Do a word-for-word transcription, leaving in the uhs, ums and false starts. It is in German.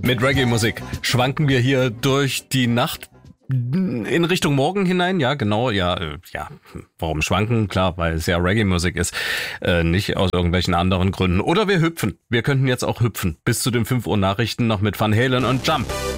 Mit Reggae-Musik schwanken wir hier durch die Nacht in Richtung Morgen hinein. Ja, genau, ja, ja. Warum schwanken? Klar, weil es ja Reggae-Musik ist, äh, nicht aus irgendwelchen anderen Gründen. Oder wir hüpfen. Wir könnten jetzt auch hüpfen. Bis zu den fünf Uhr Nachrichten noch mit Van Halen und Jump.